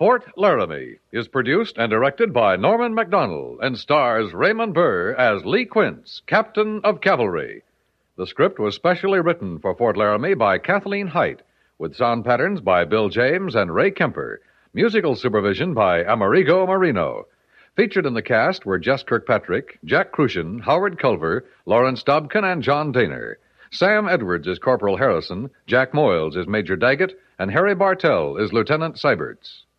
Fort Laramie is produced and directed by Norman MacDonald and stars Raymond Burr as Lee Quince, Captain of Cavalry. The script was specially written for Fort Laramie by Kathleen Height, with sound patterns by Bill James and Ray Kemper, musical supervision by Amerigo Marino. Featured in the cast were Jess Kirkpatrick, Jack Crucian, Howard Culver, Lawrence Dobkin, and John Daner. Sam Edwards is Corporal Harrison, Jack Moyles is Major Daggett, and Harry Bartell is Lieutenant Seiberts.